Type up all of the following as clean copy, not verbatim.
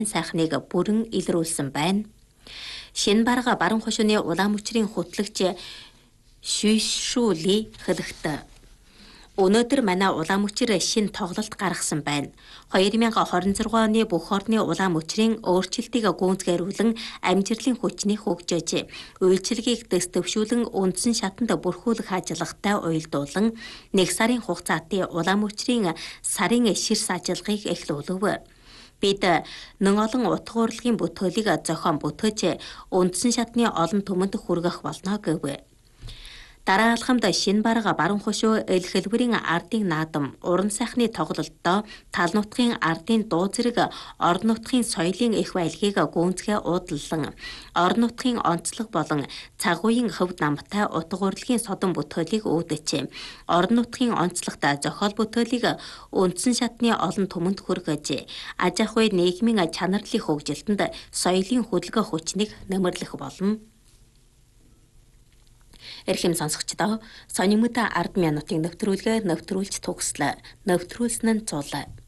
сайхныг бүрэн илрүүлсэн байна. Шинэ барга баруун хошууны улаан мөчрийн хөтлөгч Шүшүли хэлэхдээ өнөөдөр манай улаан мөчр шинэ тоглолт гаргасан байна. 2026 оны бүх орны улаан мөчрийн өөрчлөлтийг гүйцэтгүүлэн амжилтын хүчнийг хөгжөөж, үйлчилгээг дэвшүүлэн үндсэн шатанд бүрхүүлэх ажиллагаатай уялдуулан 1 сарын хугацаатын улаан мөчрийн сарын ширс ажиллагааг эхлүүлв. Бид нэн олон утга урлагийн бүтээлийг зохион бүтээж үндсэн шатны олон түмэнд хүргэх болно гэв. Дараа алхамд шинэ барга баруун хошуу эл хэлбэрийн ардын наадам уран сайхны тоглолтоо тал нутгийн ардын дуу зэрэг орон нутгийн соёлын их баялагийг гүйцэтгэе уудлан орон нутгийн онцлог болон цагууийн хөвд намтай утга урлагийн содон бүтээлийг үүдэж орон нутгийн онцлогтой зохиол бүтээлийг үндсэн шатны олон түмэнд хүргэж аж ахуй нийгмийн чанарлын хөгжилтөнд соёлын хөдөлгөөн хүчнийг нэмэрлэх болно. Эрхэм сонсогчдоо сонин мэд 10 минутын нэвтрүүлгээ нэвтрүүлж төгслөө. Нэвтрүүлсэн нь цул.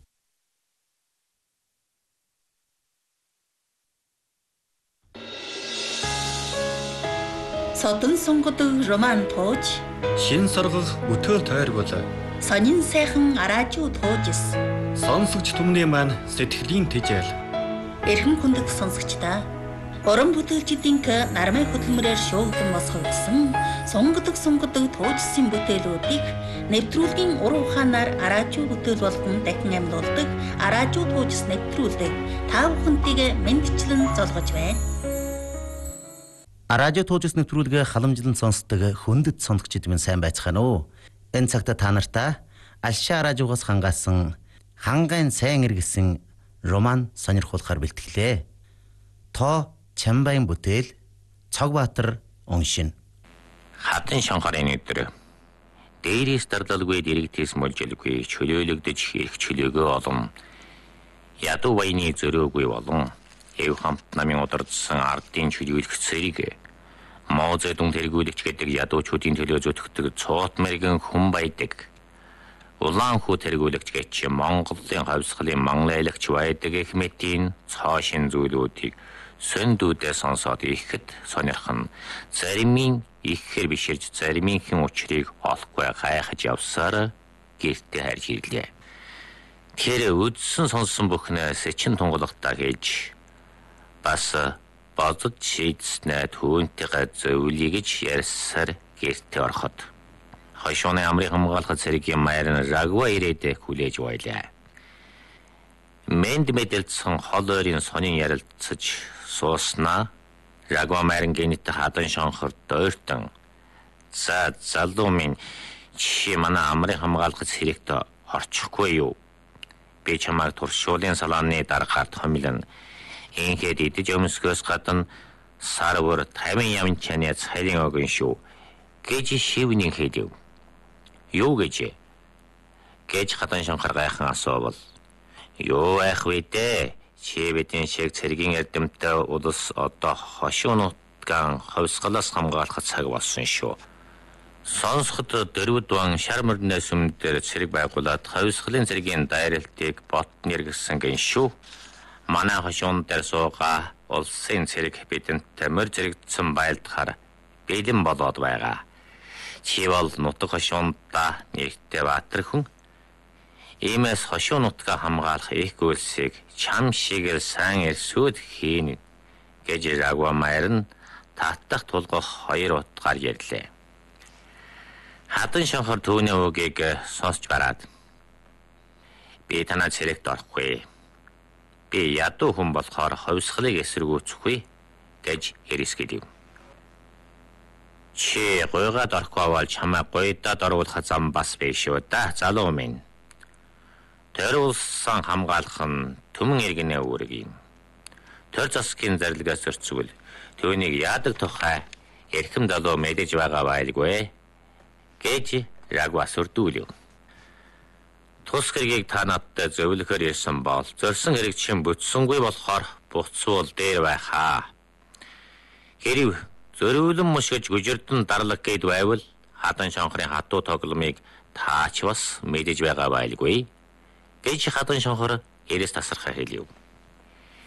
Содон сонгодог роман тууж, шин соргох бүтээл тойргол, сонин сайхан араажуу туужс. сонсогч түмний маань сэтгэлийн тэжээл. Эрхэм хүндэт сонсогчдаа уран бүтээлчдийн нармай хөдөлмөрөөр шуугдан босгогдсон сонгодог туужсын бүтээлүүдийг нэвтрүүлгийн уран ухаанаар араажуу бүтээл болгон дахин амьлуулдаг араажуу туужс нэвтрүүлдэг та бүхэнтэйг мэндчлэн золгож байна. Араажуу туужс нэвтрүүлгээ халамжлан сонсдог хүндэт сонсогчид минь сайн байцгаана уу? Энэ цагта та нартаа Алшаа араажуугаас хангаасан хангайн сайн эргэсэн роман сонирхуулахаар бэлтгэлээ. Тоо Чамбайн бүтээл Цогбаатар уншин. Хатан шанхарын өдөр дээрээс дарлалгүй дэрэгдээс мөлжилгүй чөлөөлөгдөж хийх чөлөөгөө олон ядуу баяны зөрөөгүй болон эв хамт намын удирдсан ардын чөлөөлөх цэрэг Моозэдун тэргүүлэгч гэдэг ядуучуудын төлөө зүтгэдэг цоот мэргэн хүн байдаг. Улаан хүү тэргүүлэгч гэж Монголын хавьсгалын манлайлагч байдаг их мэтийн цаашин зүйлүүдийг сөндүүдээ сонсоод ихэд сонирхон заримын ихээр биширж заримынхын учрыг олохгүй гайхаж явсаар гэртээ харж ирлээ. Тэр үдсэн сонсон бүхнээ сэчин тунгалгатаа хийж бас бодод шийдснээ түүнтэйгээ зөвлөе гэж ярьсаар гэртээ ороход хошууны амрын хамгаалах цэрэгийн майрын Рагва ирээд хүлээж байлаа. Мэнд мэдэлцэн хол ойрын сонин ярилцаж сууснаа Рагва майрын гэнэт хадан шонхор дойртон за залуу минь чи манай амрын хамгаалах цэрэгт орчихгүй юу? Би чамайг туршуулын салааны дараагаар томилно. Инхэд идэж өмсгөөс гадна сар бүр 50 ямчаны цайлын огын шүү гэж шивнийн хэлв. Юу гэж хадан шонхор гайхан асуувал юу байх вэ дээ? Чи бидний шиг цэргийн эрдэмтэй улс одоо хошуунуудын ховсгалаас хамгаалах цаг болсон шүү. Сонсоход дөрвөд ван шар мөрнөөс өмнөдөр цэрэг байгуулад ховсгалын цэргийн дайралтыг бот нэргэсэн гин шүү. Манай хошуун дээр суугаа улсын цэрэг бидэнд мөр зэрэгдсэн байлдахаар бэлэн болоод байгаа. Чи бол нутаг хошуундаа нэгтэй баатар хүн. Иймээс хошуу нутгаа хамгаалах их гүйлсийг чам шигээр сайн эрсүүд хийн гэж Рагва майрын татах тулгах 2 утгаар ярьлаа. Хатан шонхор түүний үгийг сонсч бараад би танаа цэрэгт орохгүй. Би ядуу хүн болохоор ховсгалыг эсэргүүцэхгүй гэж хэрисгэлив. Чи гойгаад орохгүй бол чамаа гойдад оруулах зам бас биш үү да залуу минь. Тэр улсан хамгаалах нь түмэн иргэнэ үүрэг юм. Тэр засгийн зарилгаас зөрчгөл түүнийг яадаг тухай эрхэм залуу мэдэж байгаа байлгүй гэж Рагва сүрдүүлв. Тус хэргийг та надад зөвлөхөр ирсэн бол зорсон хэрэг чинь бүтсэнгүй болохоор буцвал дээр байхаа. Хэрэг зөрүүлэн мушгиж гүжирдэн дарлаг гээд байвал хадан шонхрын хатуу тогломыг таач бас мэдэж байгаа байлгүй гэж хадан шонхор Эрээс тасархаа хэлв.